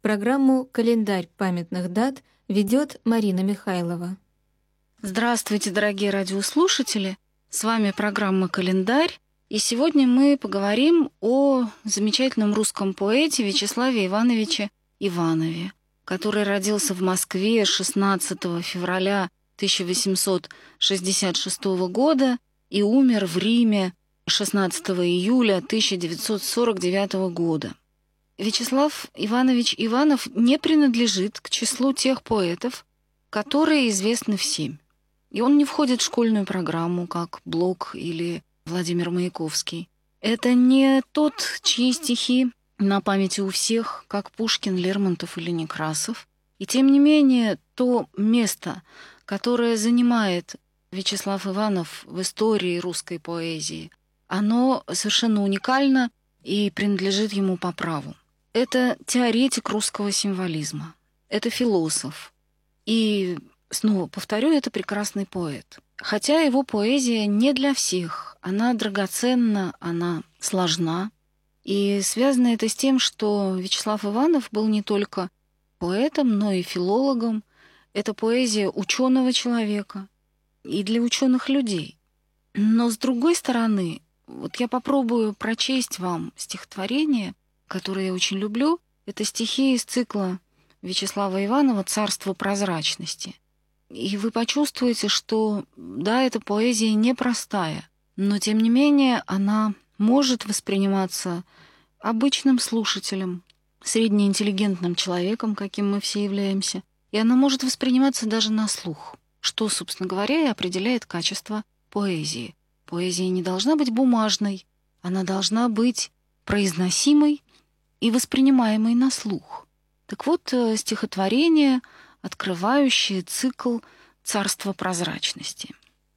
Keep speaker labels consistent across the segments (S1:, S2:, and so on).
S1: Программу «Календарь памятных дат» ведет Марина Михайлова.
S2: Здравствуйте, дорогие радиослушатели! С вами программа «Календарь», и сегодня мы поговорим о замечательном русском поэте Вячеславе Ивановиче Иванове, который родился в Москве 16 февраля 1866 года и умер в Риме 16 июля 1949 года. Вячеслав Иванович Иванов не принадлежит к числу тех поэтов, которые известны всем. И он не входит в школьную программу, как Блок или Владимир Маяковский. Это не тот, чьи стихи на памяти у всех, как Пушкин, Лермонтов или Некрасов. И тем не менее, то место, которое занимает Вячеслав Иванов в истории русской поэзии, оно совершенно уникально и принадлежит ему по праву. Это теоретик русского символизма, это философ. И, снова повторю, это прекрасный поэт. Хотя его поэзия не для всех, она драгоценна, она сложна. И связано это с тем, что Вячеслав Иванов был не только поэтом, но и филологом. Это поэзия ученого человека и для ученых людей. Но с другой стороны, вот я попробую прочесть вам стихотворение, которые я очень люблю. Это стихи из цикла Вячеслава Иванова «Царство прозрачности». И вы почувствуете, что, да, эта поэзия непростая, но, тем не менее, она может восприниматься обычным слушателем, среднеинтеллигентным человеком, каким мы все являемся, и она может восприниматься даже на слух, что, собственно говоря, и определяет качество поэзии. Поэзия не должна быть бумажной, она должна быть произносимой и воспринимаемый на слух. Так вот, стихотворение, открывающее цикл «Царство прозрачности».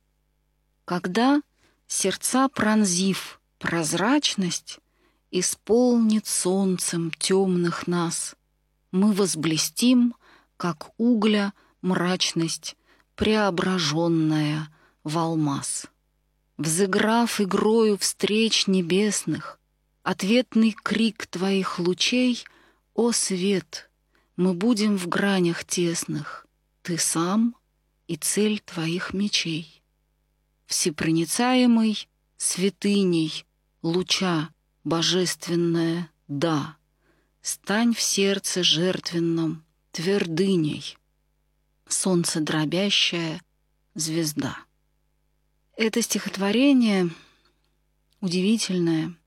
S2: Когда, сердца пронзив прозрачность, исполнит солнцем темных нас, мы возблестим, как угля мрачность, преображенная в алмаз. Взыграв игрою встреч небесных, ответный крик твоих лучей: «О, свет! Мы будем в гранях тесных, ты сам и цель твоих мечей. Всепроницаемый святыней луча божественная, да, стань в сердце жертвенном твердыней, солнце дробящая звезда». Это стихотворение удивительное,